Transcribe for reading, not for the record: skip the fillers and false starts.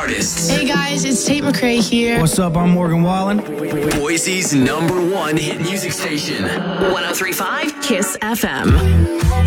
artists. Hey guys, it's Tate McRae here. What's up? I'm Morgan Wallen. Boise's #1 hit music station. 103.5 KISS FM.